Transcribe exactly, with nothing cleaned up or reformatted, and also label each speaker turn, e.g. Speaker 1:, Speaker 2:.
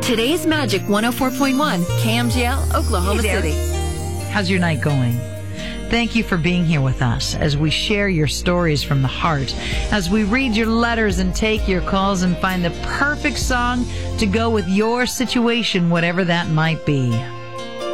Speaker 1: Today's Magic one oh four point one, K M G L, Oklahoma
Speaker 2: Hey,
Speaker 1: City.
Speaker 3: How's your night going? Thank you for being here with us as we share your stories from the heart, as we read your letters and take your calls and find the perfect song to go with your situation, whatever that might be.